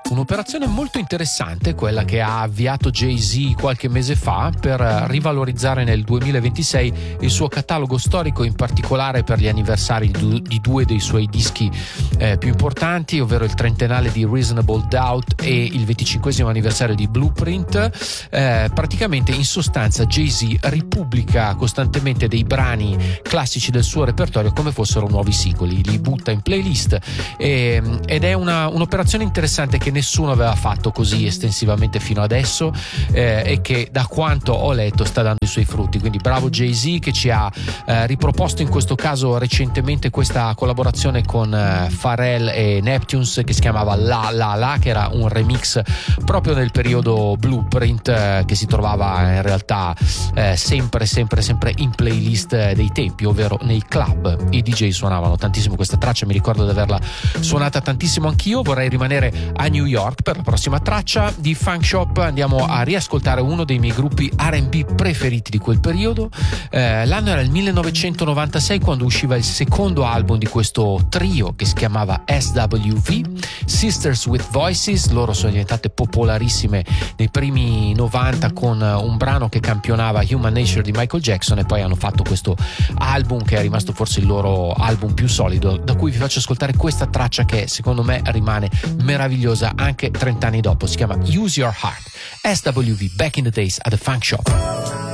Un'operazione molto interessante, quella che ha avviato Jay-Z qualche mese fa per rivalorizzare nel 2026 il suo catalogo storico, in particolare per gli anniversari di due dei suoi dischi più importanti, ovvero il trentennale di Reasonable Doubt e il 25esimo anniversario di Blueprint. Praticamente, in sostanza, Jay-Z ripubblica costantemente dei brani classici del suo repertorio come fossero nuovi singoli, li butta in playlist ed è un'operazione interessante che nessuno aveva fatto così estensivamente fino adesso, e che, da quanto ho letto, sta dando i suoi frutti. Quindi bravo Jay-Z, che ci ha riproposto in questo caso recentemente questa collaborazione con Pharrell e Neptunes, che si chiamava La La La, che era un remix proprio nel periodo Blueprint, che si trovava in realtà sempre in playlist dei tempi, ovvero nei club. I DJ suonavano tantissimo questa traccia, mi ricordo di averla suonata tantissimo anch'io. Vorrei rimanere a New York per la prossima traccia di Funk Shop. Andiamo a riascoltare uno dei miei gruppi R&B preferiti di quel periodo. L'anno era il 1996, quando usciva il secondo album di questo trio che si chiamava SWV, Sisters with Voices. Loro sono diventate popolarissime nei primi 90 con un brano che campionava Human Nature di Michael Jackson, e poi hanno fatto questo album che è rimasto forse il loro album più solido, da cui vi faccio ascoltare questa traccia che secondo me rimane meravigliosa anche 30 anni dopo. Si chiama Use Your Heart. SWV, Back in the Days at the Funk Shop.